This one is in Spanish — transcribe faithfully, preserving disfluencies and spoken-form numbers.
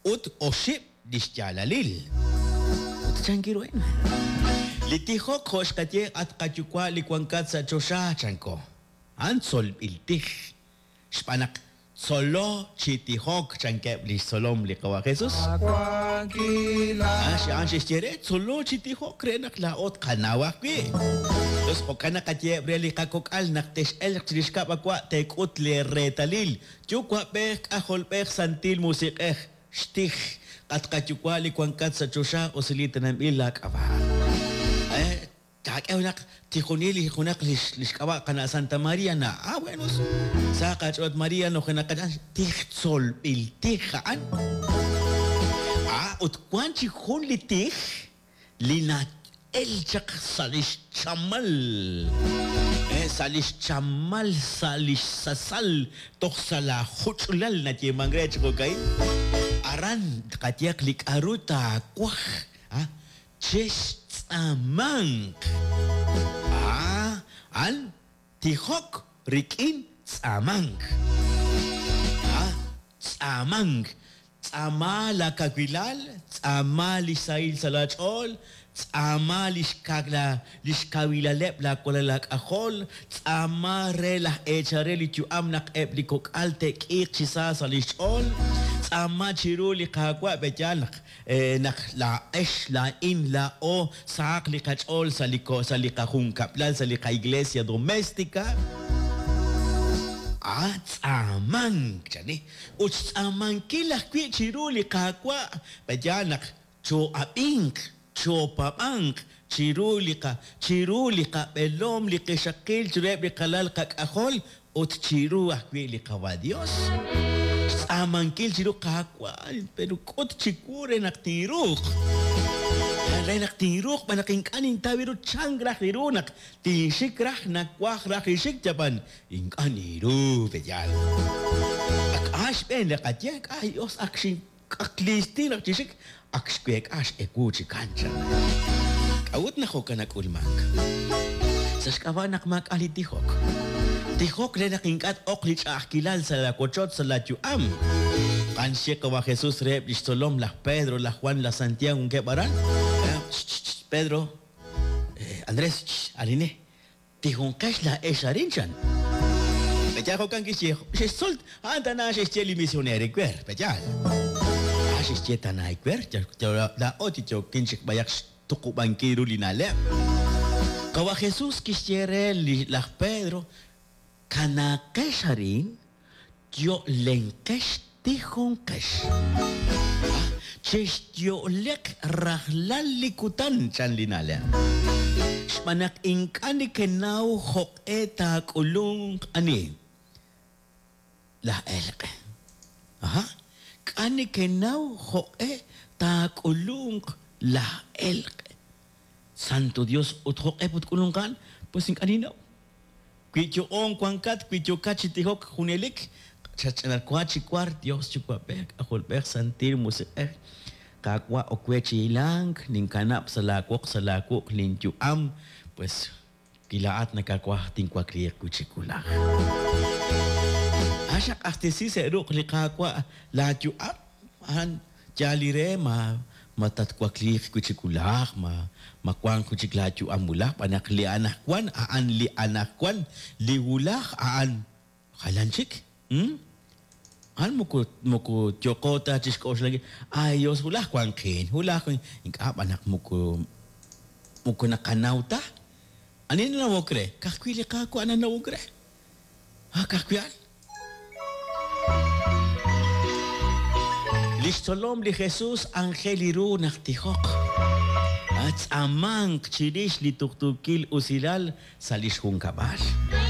ut oship dishyalalil. Ut changiruin. Litiho kosh katye at katyukwa likwankat sa chosha chanko. Ansol iltih. Spanak solo chitihok chankep li solom likawa Jesus. Ah, siya ang sisire solo chitihok renak laot kanawak wi. Terus okana katye breli kakokal naktesh el trishka bakwa tekut le retalil. Chukwa pek ahol pek santil musik eh stih kat katyukwa likwangkat sa chosha osilita nam ilak ava. Eh Kakaw nak tikunili kunak lis liskawa kana Santa Maria na ah bueno sa kachot Maria no kana kana tiksol bil tikhaan ah ut kwanchi kun litih lina elchak salis chamal eh salis chamal salis sasal tok sala khutulal na ti mangret ko kay aran katyak lik aruta kwah ah ches amang ah an tihok rikin amang ah amang ama la kakwilal ama lisail salachol ama liskagla liskawilalep la kolalak ahol ama rela echareli tu amnak eplikok altek ikchisa salishol ama chiru likakwa bejalak eh, nak la esh la in la o saak likachol sa liko sa likahung kaplan sa lika iglesia domestika at amang jani uts amang kilah kwi chiru likakwa bejalak cho apink cho papang chiru lika chiru lika belom lika shakil chureb likalal kak ahol ut chiru akwi likawa Dios amangkil chiru kakwal pero kot chikure naktiruk Ray naktiruk manaking kanin tawiru changrah irunak tisikrah nakwah rakisik japan ingkaniru pejal ak ash ben nakatyak ayos akshin aklisti nakisik akskwek ash ekuchi kancha kawut na ko kanak ulmak saskawa nakmak alitihok Tihok na nakingkat oklich akilal sa lakochot sa latuam. Kansya kawa Jesus rep istolom lah Pedro lah Juan lah Santiago ng kebaran. Pedro, eh, Andres, aline, tihong kash la esha rin siyan. Pecha ko kang kisye, siya solt, anta na siya siya limisyoneri kwer, pecha. Ah, siya siya tanay kwer, la oti siya kinsik bayak tukubang kiru linalep. Kawa Jesus kisyere lah Pedro, kana kesharin yo lenkesh tihong kesh chesh yo lek rahlal likutan chan linala manak ingkani kenau hok eta kulung ani la elke aha kani kenau hok eta kulung la elke Santo Dios uthok eput kulung kan pues ingkani no Kuicho on kuangkat, kuicho kachitihok hunelik, chachanar kuachi kwar, Dios chukwapek, aholpek santir musik eh, kakwa okwechi ilang, ninkanap salakok salakok linju am, pues kilaat na kakwa tingkwa kriya kuchikulah. Asak astisi seruk likakwa laju am, an jalire ma matat kwa klif kuchikulah ma makwang kuchiklaju amulah panak li anak kwan aan li anak kwan li ulah aan kalanchik hmm an muko muko chokota chiskos lagi ayos ulah kwan ken ulah kwan ingkap anak muko muko nakanauta anin na wokre kakwili ka ko anan na wokre ha kakwian Listolom li Jesus angeliru naktihok. At amang chirish li tuktukil usilal sa lishkong kabal.